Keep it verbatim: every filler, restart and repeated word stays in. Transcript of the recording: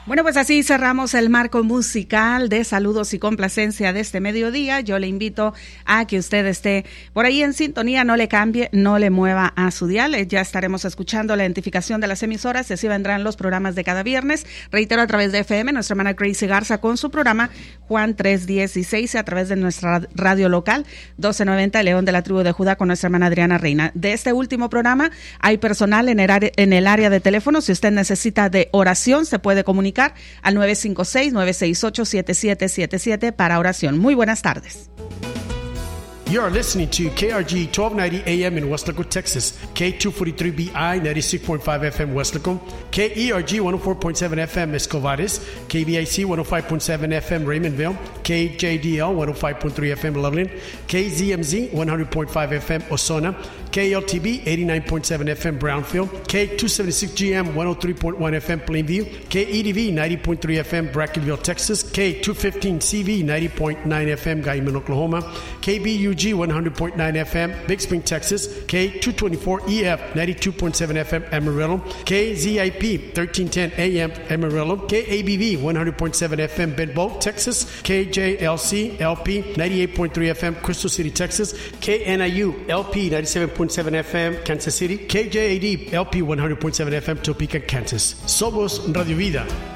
Bueno, pues así cerramos el marco musical de saludos y complacencia de este mediodía. Yo le invito a que usted esté por ahí en sintonía, no le cambie, no le mueva a su dial. Ya estaremos escuchando la identificación de las emisoras y así vendrán los programas de cada viernes. Reitero, a través de F M, nuestra hermana Gracie Garza con su programa Juan tres dieciséis, a través de nuestra radio local doce noventa León de la Tribu de Judá con nuestra hermana Adriana Reina. De este último programa hay personal en el área, en el área de teléfono. Si usted necesita de oración, se puede comunicar al nueve cinco seis, nueve seis ocho, siete siete siete siete para oración. Muy buenas tardes. You are listening to K R G twelve ninety A M in Weslaco, Texas, K two forty-three B I ninety-six point five F M Weslaco, K E R G one oh four point seven F M Escovares, K B I C one oh five point seven F M Raymondville, K J D L one oh five point three F M Loveland, K Z M Z one hundred point five F M Osona, K L T B eighty-nine point seven F M Brownfield, K two seventy-six G M one oh three point one F M Plainview, K E D V ninety point three F M Brackenville, Texas, K two fifteen C V ninety point nine F M Guyman, Oklahoma, K B U G one hundred point nine F M Big Spring, Texas, K two twenty-four E F ninety-two point seven F M Amarillo, K Z I P thirteen ten A M Amarillo, K A B V one hundred point seven F M Benbow, Texas, K J L C L P ninety-eight point three F M Crystal City, Texas, K N I U L P ninety-seven point seven F M Kansas City, K J A D L P one hundred point seven F M Topeka, Kansas. Somos Radio Vida.